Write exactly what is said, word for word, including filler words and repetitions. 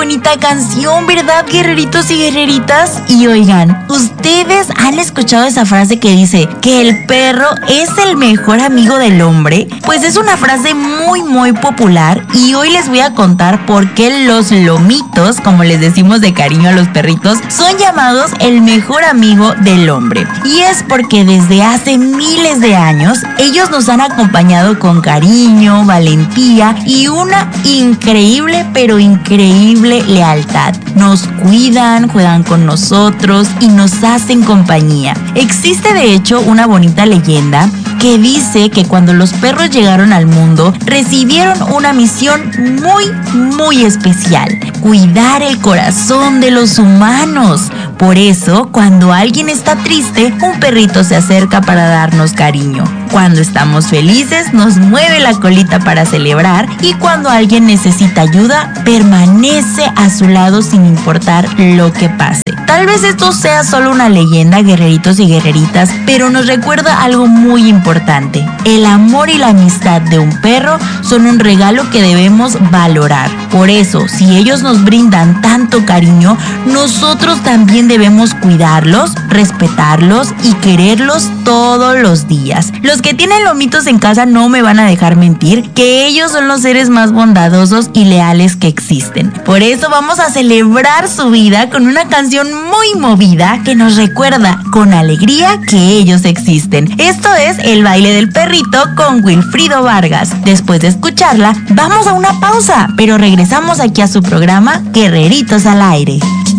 bonita canción, ¿verdad, guerreritos y guerreritas? Y oigan, ¿ustedes han escuchado esa frase que dice que el perro es el mejor amigo del hombre? Pues es una frase muy muy popular y hoy les voy a contar por qué los lomitos, como les decimos de cariño a los perritos, son llamados el mejor amigo del hombre. Y es porque desde hace miles de años ellos nos han acompañado con cariño, valentía y una increíble pero increíble lealtad. Nos cuidan, juegan con nosotros y nos hacen compañía. Existe de hecho una bonita leyenda que dice que cuando los perros llegaron al mundo recibieron una misión muy muy especial: cuidar el corazón de los humanos. Por eso, cuando alguien está triste, un perrito se acerca para darnos cariño. Cuando estamos felices, nos mueve la colita para celebrar, y cuando alguien necesita ayuda, permanece a su lado sin importar lo que pase. Tal vez esto sea solo una leyenda, guerreritos y guerreritas, pero nos recuerda algo muy importante. El amor y la amistad de un perro son un regalo que debemos valorar. Por eso, si ellos nos brindan tanto cariño, nosotros también debemos cuidarlos, respetarlos y quererlos todos los días. Los que tienen lomitos en casa no me van a dejar mentir que ellos son los seres más bondadosos y leales que existen. Por eso vamos a celebrar su vida con una canción muy movida que nos recuerda con alegría que ellos existen. Esto es El baile del perrito con Wilfrido Vargas. Después de escucharla, vamos a una pausa, pero regresamos aquí a su programa Guerreritos al Aire.